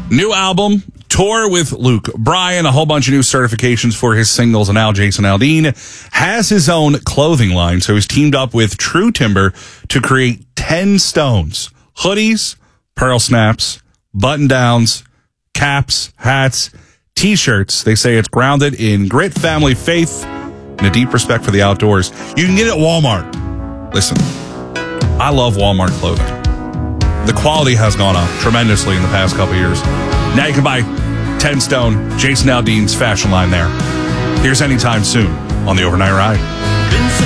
New album, tour with Luke Bryan, a whole bunch of new certifications for his singles, and now Jason Aldean has his own clothing line. So he's teamed up with True Timber to create 10 stones, hoodies, pearl snaps, button downs, caps, hats, t-shirts. They say it's grounded in grit, family, faith, and a deep respect for the outdoors. You can get it at Walmart. Listen, I love Walmart clothing. The quality has gone up tremendously in the past couple years. Now you can buy 10 Stone, Jason Aldean's fashion line there. Here's Anytime Soon on the Overnight Ride.